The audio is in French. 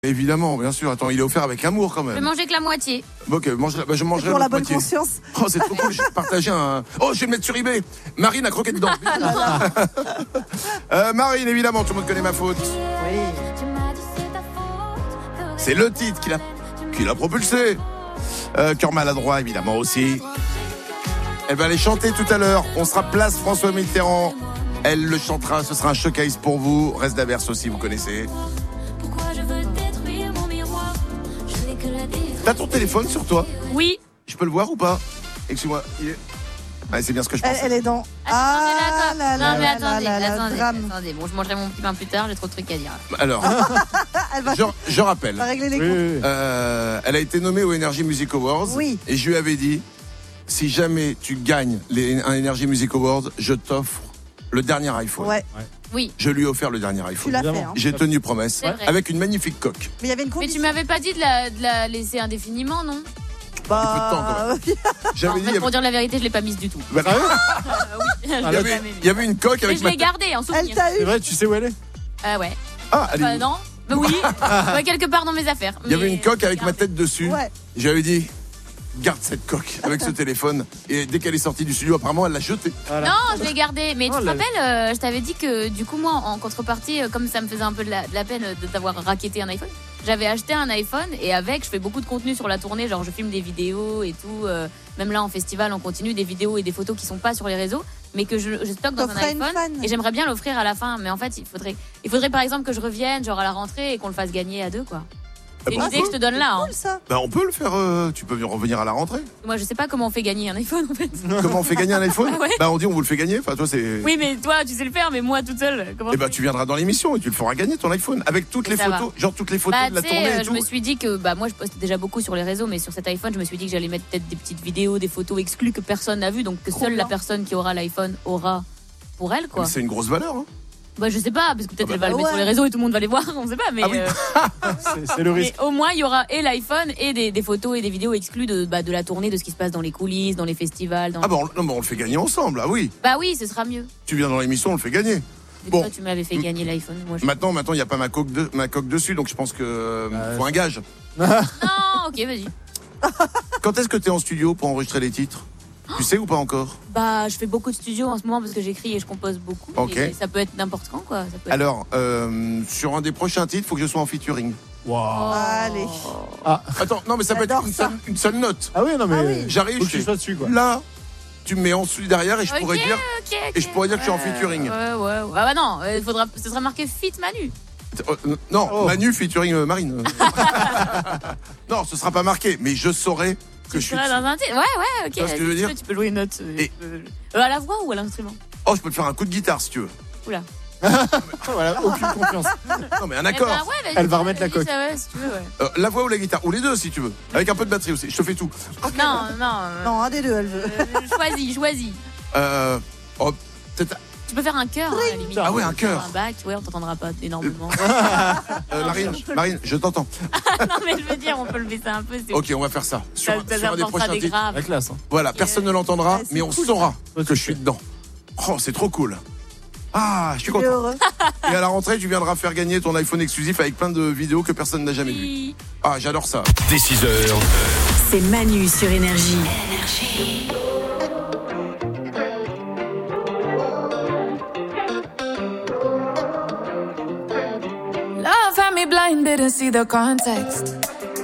Évidemment, bien sûr. Attends, il est offert avec amour quand Je vais même. manger que la moitié. Ok, je mangerai Pour la l'autre bonne moitié. conscience. Oh, c'est trop cool, j'ai partagé un... Oh, je vais le mettre sur eBay. Marine a croqué dedans. Marine, évidemment, tout le monde connaît ma faute. Oui. C'est le titre qui l'a propulsé. Cœur maladroit, évidemment, aussi. Elle va aller chanter tout à l'heure. On sera place François Mitterrand. Elle le chantera, ce sera un showcase pour vous. Reste d'averse aussi, vous connaissez. T'as ton téléphone sur toi? Oui. Je peux le voir ou pas? Excuse-moi. Ouais, c'est bien ce que je pense. Elle est dans. Non mais attendez, drame. attendez. Bon, je mangerai mon petit pain plus tard, j'ai trop de trucs à dire. Alors, Elle va je rappelle. régler les comptes. Elle a été nommée aux Energy Music Awards. Oui. Et je lui avais dit, si jamais tu gagnes un Energy Music Awards, je t'offre le dernier iPhone. Ouais, Oui. Je lui ai offert le dernier tu iPhone. l'as fait. Hein. J'ai tenu promesse. C'est vrai. Avec une magnifique coque. Mais il y avait une Mais condition. tu m'avais pas dit de la laisser indéfiniment, non? peu de temps, quand J'avais En dit, fait, pour dire la vérité, je l'ai pas mise du tout. Bah, Oui. il y avait une coque Mais avec je ma l'ai gardée en Elle souvenir. t'a C'est eu. vrai, tu sais où elle est? Ouais. Ah, elle est où Non. Bah oui. Ouais, quelque part dans mes affaires. Il y avait Mais une coque je l'ai avec ma gardée. tête dessus. Ouais. J'avais dit, garde cette coque avec ce téléphone. Et dès qu'elle est sortie du studio, apparemment, elle l'a jetée. Voilà. Non, je l'ai gardée. Mais Oh tu te là rappelles, je t'avais dit que du coup, moi, en contrepartie, comme ça me faisait un peu de la peine de t'avoir racketté un iPhone, j'avais acheté un iPhone et avec, je fais beaucoup de contenu sur la tournée. Genre, je filme des vidéos et tout. Même là, en festival, on continue des vidéos et des photos qui sont pas sur les réseaux, mais que je stocke dans un T'offrais une iPhone. fan. Et j'aimerais bien l'offrir à la fin. Mais en fait, il faudrait par exemple que je revienne, genre à la rentrée, et qu'on le fasse gagner à deux, quoi. C'est une bah, idée que je te donne là. Hein. Cool ça. Bah, on peut le faire. Tu peux revenir à la rentrée. Moi, je sais pas comment on fait gagner un iPhone, en fait. Comment on fait gagner un iPhone? Ah ouais. Bah, on dit on vous le fait gagner. Enfin, toi, c'est. Oui, mais toi, tu sais le faire, mais moi, toute seule, comment Et bah, tu viendras dans l'émission et tu le feras gagner ton iPhone avec toutes les Ça photos, genre toutes les photos Bah, de la tu tournée sais, et je tout. me suis dit que moi je poste déjà beaucoup sur les réseaux, mais sur cet iPhone, je me suis dit que j'allais mettre peut-être des petites vidéos, des photos exclues que personne n'a vues, donc que seule la personne qui aura l'iPhone aura pour elle, quoi. Mais c'est une grosse valeur. Hein. Bah, je sais pas, parce que peut-être Ah bah, elle va le mettre ouais. sur les réseaux et tout le monde va les voir, on sait pas, mais, Ah oui. C'est le mais risque. au moins il y aura et l'iPhone et des photos et des vidéos exclues de la tournée, de ce qui se passe dans les coulisses, dans les festivals. Ah bah, non, mais on le fait gagner ensemble. Ah oui. Bah oui, ce sera mieux. Tu viens dans l'émission, on le fait gagner. Mais Bon. toi, tu m'avais fait gagner l'iPhone. Moi, Maintenant, il y a pas ma coque dessus, donc je pense que faut un gage. Non, ok, vas-y. Quand est-ce que t'es en studio pour enregistrer les titres? Tu sais ou pas encore? Bah, je fais beaucoup de studios en ce moment parce que j'écris et je compose beaucoup. Ok. Et ça peut être n'importe quand, quoi. Ça peut être... Alors, sur un des prochains titres, faut que je sois en featuring. Waouh. Allez. Attends, non, mais ça peut être J'adore une seule note. Ah oui, non, mais. Ah oui. J'arrive, Faut que je tu fais sois dessus, quoi. là, tu me mets ensuite derrière et je pourrais dire. Ok. Et je pourrais dire que je suis en featuring. Ouais. Ah bah non, ce sera marqué Fit Manu. Non, Oh. Manu featuring Marine. Non, ce sera pas marqué, mais je saurai que je suis. seras dans un titre. Ouais, ok. Tu vois ce que je veux si tu dire tu peux jouer une note. Et- À la voix ou à l'instrument? Oh, je peux te faire un coup de guitare si tu veux. Oula. Voilà, aucune confiance. Non, mais un Eh accord. ben ouais, vas-y, Elle va remettre la vas-y, coque. ça va, si tu veux, ouais. La voix ou la guitare, ou les deux si tu veux. Avec un peu de batterie aussi. Je te fais tout. Non. Non, un des deux, elle veut. Choisis. Oh, peut-être. Tu peux faire un chœur, hein, à la limite. Ah ouais, un chœur. Un bac, ouais, on t'entendra pas énormément. Marine, je t'entends. Non, mais je veux dire, on peut le baisser un peu. C'est Ok, on va faire ça. Sur ça un des apportera prochains des titres. graves. La classe. Hein. Voilà, personne ne l'entendra, Ouais, c'est mais on cool, saura ça. que je suis dedans. Oh, c'est trop cool. Ah, je suis Il est content. heureux. Et à la rentrée, tu viendras faire gagner ton iPhone exclusif avec plein de vidéos que personne n'a jamais vues. Oui. Ah, j'adore ça. Dès 6h, C'est Manu sur Énergie. Love had me blind, didn't see the context.